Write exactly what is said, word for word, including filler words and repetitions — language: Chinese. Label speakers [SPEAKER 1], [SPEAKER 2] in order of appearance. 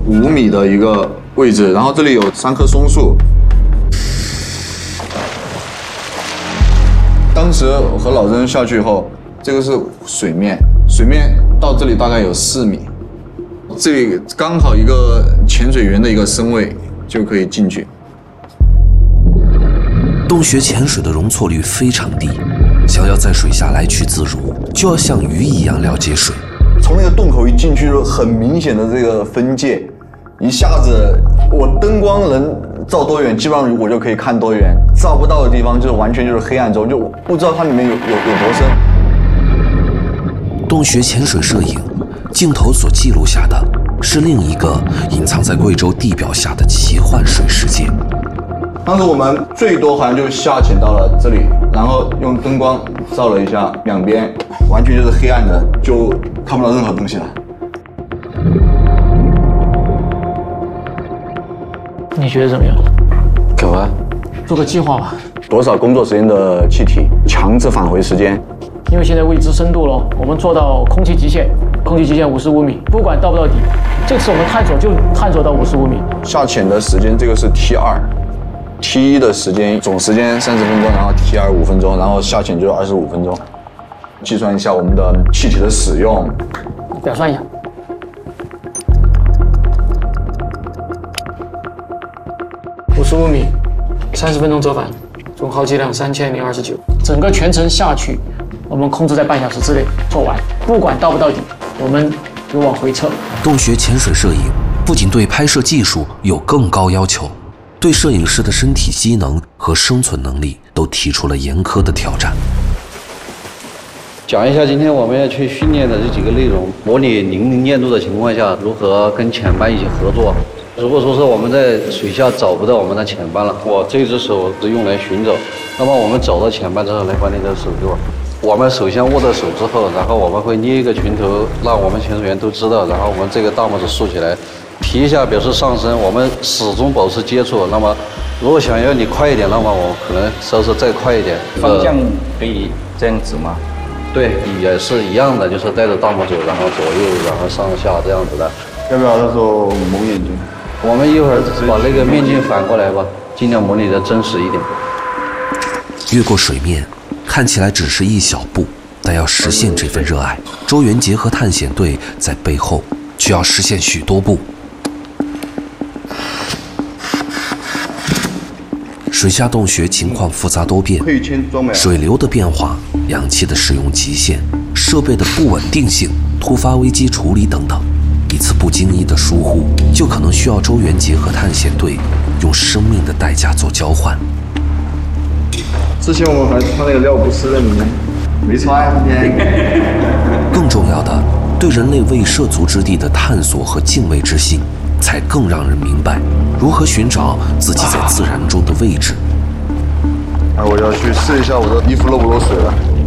[SPEAKER 1] 五米的一个位置，然后这里有三棵松树。当时和老曾下去以后，这个是水面，水面到这里大概有四米，这里刚好一个潜水员的一个身位就可以进去。
[SPEAKER 2] 洞穴潜水的容错率非常低，想要在水下来去自如，就要像鱼一样了解水。
[SPEAKER 1] 从那个洞口一进去，就很明显的这个分界，一下子我灯光能照多远，基本上我就可以看多远，照不到的地方就是完全就是黑暗中，就不知道它里面有有有多深。
[SPEAKER 2] 洞穴潜水摄影镜头所记录下的是另一个隐藏在贵州地表下的奇幻水世界。
[SPEAKER 1] 当时我们最多好像就下潜到了这里，然后用灯光照了一下两边，完全就是黑暗的，就看不到任何东西了。
[SPEAKER 3] 你觉得怎么样？
[SPEAKER 1] 可啊，
[SPEAKER 3] 做个计划吧。
[SPEAKER 1] 多少工作时间的气体，强制返回时间。
[SPEAKER 3] 因为现在未知深度了，我们做到空气极限，空气极限五十五米，不管到不到底，这次我们探索就探索到五十五米。
[SPEAKER 1] 下潜的时间这个是 T 二。T 一的时间总时间三十分钟，然后 T 二五分钟，然后下潜就二十五分钟。计算一下我们的气体的使用，
[SPEAKER 3] 表算一下。五十五米，三十分钟折返，总耗气量三千零二十九。整个全程下去，我们控制在半小时之内做完，不管到不到底，我们就往回撤。
[SPEAKER 2] 洞穴潜水摄影不仅对拍摄技术有更高要求，对摄影师的身体机能和生存能力都提出了严苛的挑战。
[SPEAKER 4] 讲一下今天我们要去训练的这几个内容：模拟零能见度的情况下，如何跟潜伴一起合作。如果说是我们在水下找不到我们的潜伴了，我这只手是用来寻找，那么我们找到潜伴之后，来把你的手给我。我们首先握到手之后，然后我们会捏一个拳头，让我们潜水员都知道，然后我们这个大拇指竖起来，提一下表示上升，我们始终保持接触。那么如果想要你快一点，那么我可能稍稍再快一点。
[SPEAKER 5] 方向可以这样子吗？
[SPEAKER 4] 对，也是一样的，就是带着大拇指，然后左右，然后上下这样子的。
[SPEAKER 1] 要不要那时候蒙眼睛？
[SPEAKER 4] 我们一会儿把那个面镜反过来吧，尽量模拟的真实一点。
[SPEAKER 2] 越过水面，看起来只是一小步，但要实现这份热爱，周元杰和探险队在背后却要实现许多步。水下洞穴情况复杂多变，水流的变化、氧气的使用极限、设备的不稳定性、突发危机处理等等，一次不经意的疏忽，就可能需要周元杰和探险队用生命的代价做交换。
[SPEAKER 1] 之前我们还穿那个尿不湿在里面，没穿。
[SPEAKER 2] 更重要的，对人类未涉足之地的探索和敬畏之心，才更让人明白如何寻找自己在自然中的位置。
[SPEAKER 1] 啊，我要去试一下我的衣服漏不漏水了。